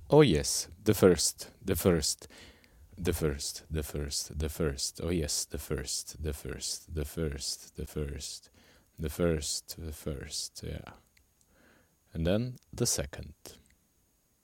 Oh yes, the first, the first, the first, the first, the first. Oh yes, the first, the first, the first, the first, the first, the first, yeah. And then the second.